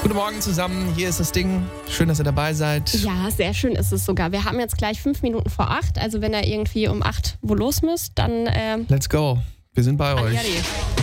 Guten Morgen zusammen, hier ist das Ding. Schön, dass ihr dabei seid. Ja, sehr schön ist es sogar. Wir haben jetzt gleich 5 Minuten vor 8. Also wenn ihr irgendwie um 8 wo los müsst, dann Let's go. Wir sind bei euch. Arrivederci.